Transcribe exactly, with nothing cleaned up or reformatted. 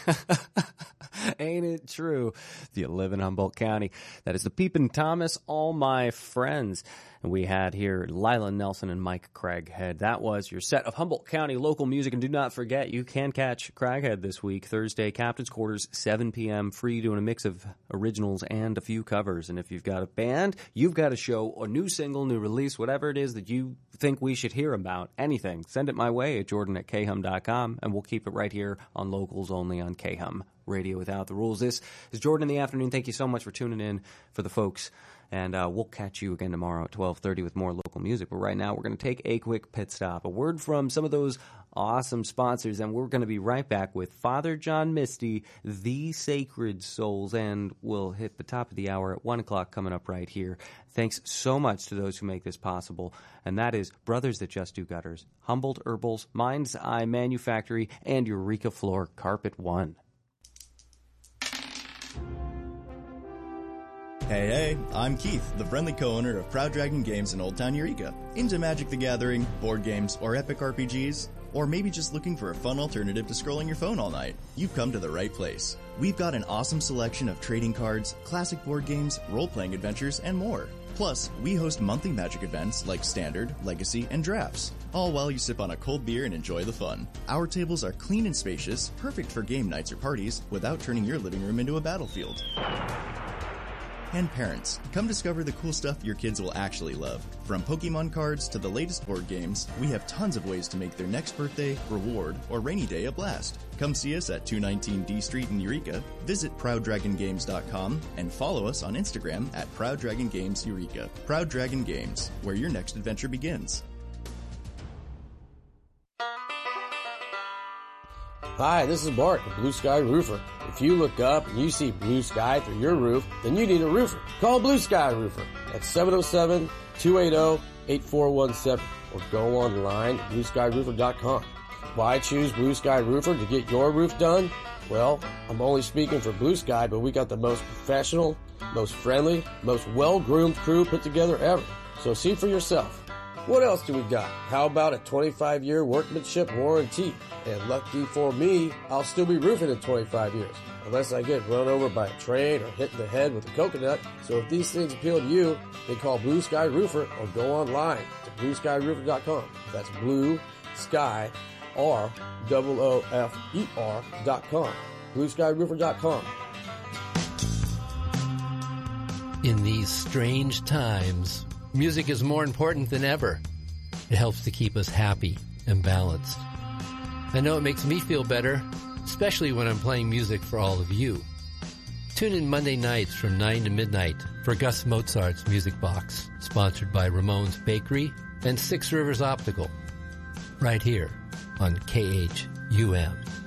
Ain't it true? If you live in Humboldt County, that is the Peepin' Thomas, All My Friends. And we had here Lila Nelson and Mike Craighead. That was your set of Humboldt County local music. And do not forget, you can catch Craighead this week, Thursday, Captain's Quarters, seven p.m., free, doing a mix of originals and a few covers. And if you've got a band, you've got a show, a new single, new release, whatever it is that you think we should hear about, anything, send it my way at jordan at k hum dot com, and we'll keep it right here on Locals Only on K-Hum Radio Without the Rules. This is Jordan in the Afternoon. Thank you so much for tuning in for the folks. And uh, we'll catch you again tomorrow at twelve thirty with more local music. But right now, we're going to take a quick pit stop. A word from some of those awesome sponsors, and we're going to be right back with Father John Misty, The Sacred Souls, and we'll hit the top of the hour at one o'clock coming up right here. Thanks so much to those who make this possible, and that is Brothers That Just Do Gutters, Humboldt Herbals, Mind's Eye Manufactory, and Eureka Floor Carpet One. Hey, hey, I'm Keith, the friendly co-owner of Proud Dragon Games in Old Town Eureka. Into Magic the Gathering, board games, or epic R P Gs? Or maybe just looking for a fun alternative to scrolling your phone all night? You've come to the right place. We've got an awesome selection of trading cards, classic board games, role-playing adventures, and more. Plus, we host monthly Magic events like Standard, Legacy, and Drafts, all while you sip on a cold beer and enjoy the fun. Our tables are clean and spacious, perfect for game nights or parties, without turning your living room into a battlefield. And parents, come discover the cool stuff your kids will actually love. From Pokemon cards to the latest board games, we have tons of ways to make their next birthday, reward, or rainy day a blast. Come see us at two nineteen D Street in Eureka, visit proud dragon games dot com, and follow us on Instagram at Proud Dragon Games Eureka. Proud Dragon Games, where your next adventure begins. Hi, this is Mark of Blue Sky Roofer. If you look up and you see blue sky through your roof, then you need a roofer. Call Blue Sky Roofer at seven oh seven, two eight oh, eight four one seven or go online at blue sky roofer dot com. Why choose Blue Sky Roofer to get your roof done? Well, I'm only speaking for Blue Sky, but we got the most professional, most friendly, most well-groomed crew put together ever. So see for yourself. What else do we got? How about a twenty-five year workmanship warranty? And lucky for me, I'll still be roofing in twenty-five years, unless I get run over by a train or hit in the head with a coconut. So if these things appeal to you, then call Blue Sky Roofer or go online to blue sky roofer dot com. That's Blue Sky, R O O F E R dot com. blue sky roofer dot com. In these strange times, music is more important than ever. It helps to keep us happy and balanced. I know it makes me feel better, especially when I'm playing music for all of you. Tune in Monday nights from nine to midnight for Gus Mozart's Music Box, sponsored by Ramon's Bakery and Six Rivers Optical, right here on K H U M.